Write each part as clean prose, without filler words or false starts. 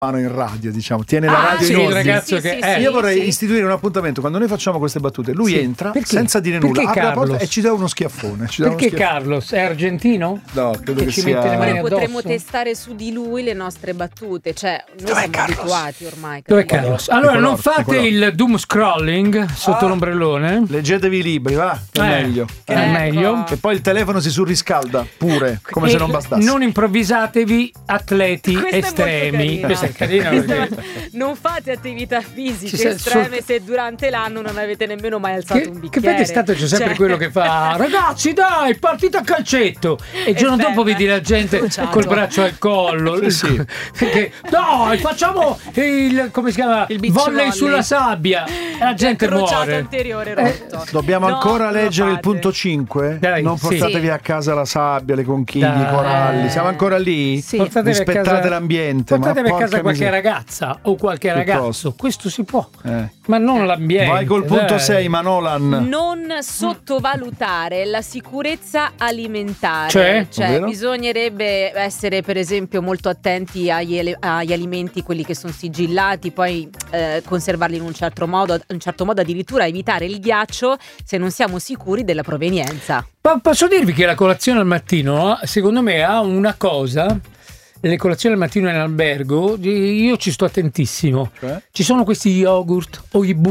mano in radio, diciamo, tiene la radio in ordine. Ragazzo Io vorrei istituire un appuntamento quando noi facciamo queste battute. Lui entra senza dire nulla, apre la porta e ci dà uno schiaffone. Perché Carlos è argentino? No, credo che ci mette le mani Noi potremmo addosso? testare su di lui le nostre battute, cioè noi siamo abituati ormai. Dov'è capito? Carlos? Allora non fate il doom scrolling sotto l'ombrellone. Leggetevi i libri, va? È meglio. È meglio. E poi il telefono si surriscalda pure, come se non bastasse. Non improvvisatevi atleti Questa è molto estremi. carina. Questa è carina perché... Non fate attività fisiche Ci sa- estreme se durante l'anno non avete nemmeno mai alzato un Che bicchiere. poi d'estate c'è sempre quello che fa ragazzi dai partita a calcetto e il giorno dopo vedi la gente col braccio al collo perché dai facciamo il come si chiama Il beach volley volley. sulla sabbia e la gente crociato muore. anteriore rotto. Dobbiamo No, ancora non lo leggere il fate. punto 5? Dai, non portatevi a casa la sabbia, le conchiglie, i coralli. Siamo ancora lì? Sì. Portatevi a Rispettate casa- l'ambiente. portatevi ma a casa porca qualche miseria. ragazza o qualche ragazzo, questo si può, ma non l'ambiente. Vai col punto dai. 6, Manolan. Non sottovalutare la sicurezza alimentare, Cioè? Ovvero? bisognerebbe essere per esempio molto attenti agli alimenti, quelli che sono sigillati, poi conservarli in un certo modo, addirittura evitare il ghiaccio se non siamo sicuri della provenienza. Posso dirvi che la colazione al mattino secondo me ha una cosa. Le colazioni al mattino in albergo io ci sto attentissimo. Ci sono questi yogurt o i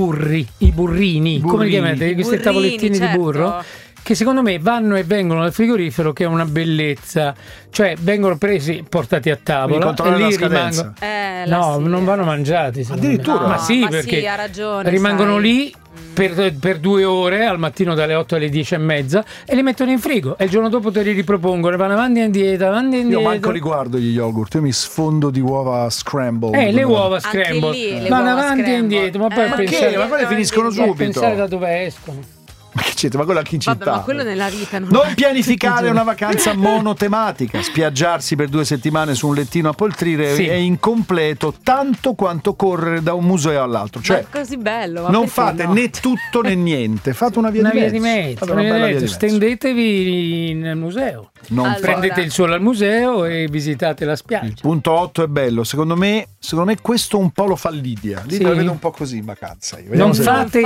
burrini, come li chiamate? Queste Burrini, tavolette certo. di burro che secondo me vanno e vengono dal frigorifero, che è una bellezza, cioè vengono presi, portati a tavola e controllare lì la scadenza. rimangono. No, non vanno mangiati. secondo me. Addirittura? Ma sì, ma perché sì, ha ragione, rimangono sai. lì per 2 ore al mattino dalle 8 alle 10:30 e li mettono in frigo e il giorno dopo te li ripropongono, vanno avanti e indietro. Io manco li guardo gli yogurt, io mi sfondo di uova scramble. Le uova Anche scramble lì, le vanno uova avanti e scramble. indietro, ma poi Ma pensare, che? Ma quelle finiscono subito. pensare da dove escono. Ma che c'entra? Ma quello anche in città. Vabbè, ma quello nella vita Non pianificare una vacanza monotematica, spiaggiarsi per 2 settimane su un lettino a poltrire è incompleto tanto quanto correre da un museo all'altro. Cioè, ma è così bello. Ma non perché fate no? né tutto né niente, fate una via di mezzo. Fate una bella via di mezzo. Stendetevi nel museo. Non Allora. Prendete il sole al museo e visitate la spiaggia. Il punto 8 è bello, secondo me questo un po' lo fa Lidia. Lidia la vedo un po' così in vacanza. Non se- fate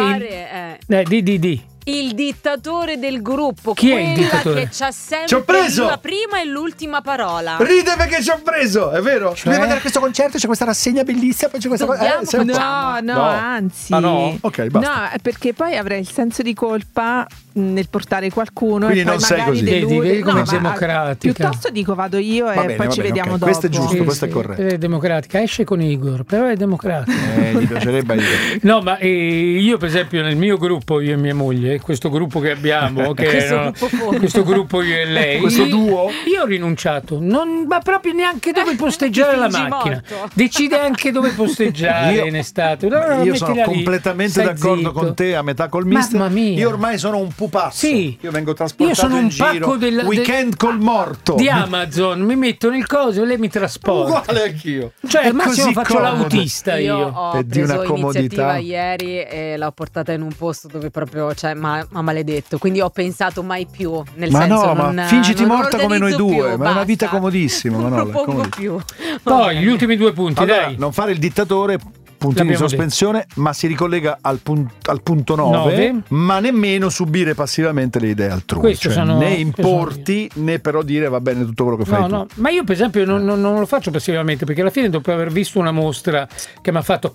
fare, il dittatore del gruppo. Chi è il quella dittatore? che c'ha Ci ho sempre preso! la prima e l'ultima parola. Ride perché ci ho preso, è vero? Dobbiamo andare a questo concerto, c'è questa rassegna bellissima, poi c'è questa cosa. No, anzi. Ah no? Ok, basta. No, perché poi avrei il senso di colpa nel portare qualcuno. Quindi e poi non sei magari così. delude. Vedi come No, è ma democratica. piuttosto dico vado io e Va bene, poi va ci bene, vediamo ok. dopo. Questo è giusto, questo è corretto. È democratica, esce con Igor, però è democratica. Gli piacerebbe aiutare. No, ma io per esempio nel mio gruppo, io e mia moglie, questo gruppo che abbiamo, che questo gruppo io e lei, questo duo, io ho rinunciato, ma proprio neanche dove posteggiare la fingi macchina. morto. Decide anche dove posteggiare in estate. No, io mettila sono lì, completamente stai d'accordo zitto. con te, a metà col mister. Mamma mia. Io ormai sono un pupazzo. Sì. Io vengo trasportato Io sono in un giro. pacco Weekend col morto. di Amazon, mi mettono il coso e lei mi trasporta. Uguale anch'io. Cioè È al massimo così faccio comodo. l'autista Io io. ho È di una preso iniziativa comodità. ieri e l'ho portata in un posto dove proprio, cioè, ma maledetto. Quindi ho pensato mai più. Nel Ma senso, no, ma non, fingiti non morta come noi organizzo due, più, ma è una vita basta. comodissima, Non Manola, propongo comodissima. più. Poi gli ultimi 2 punti, Allora, dai. non fare il dittatore, puntini di L'abbiamo sospensione, ma si ricollega al punto 9, Nove. ma nemmeno subire passivamente le idee altrui. Questo Cioè, sono- né questo importi né però dire va bene tutto quello che fai No, tu. no, ma io per esempio non lo faccio passivamente, perché alla fine dopo aver visto una mostra che mi ha fatto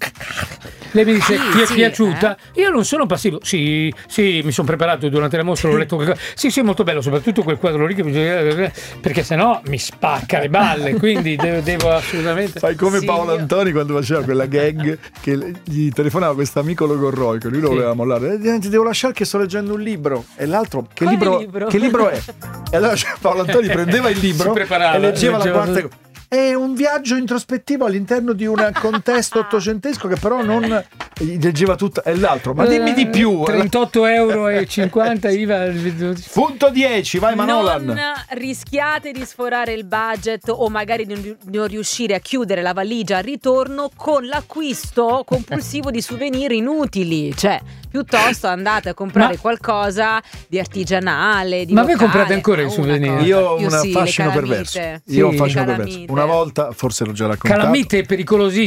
lei mi dice ti è piaciuta? Io non sono passivo. Sì, mi sono preparato durante la mostra, ho letto sì, molto bello, soprattutto quel quadro lì perché sennò mi spacca le balle, quindi devo assolutamente. Fai come Sì, Paolo io- Antoni quando faceva quella gag che gli telefonava questo amico logorroico, lui lo voleva mollare. Ti devo lasciare che sto leggendo un libro. E l'altro, che Quale libro è? E allora Paolo Antoni prendeva il libro Si preparava, e leggeva la leggeva quarta. È un viaggio introspettivo all'interno di un contesto ottocentesco che però non leggeva tutto. E l'altro, ma dimmi di più. 38,50 € IVA. Punto 10, vai Manolan. Non rischiate di sforare il budget o magari di non riuscire a chiudere la valigia al ritorno con l'acquisto compulsivo di souvenir inutili. Cioè, piuttosto andate a comprare qualcosa di artigianale, di Ma voi locale. comprate ancora i souvenir? Io ho un sì, le fascino calamite. perverso. Io ho un Sì, fascino le perverso. calamite. Una volta, forse l'ho già raccontato. Calamite è pericolosissimo.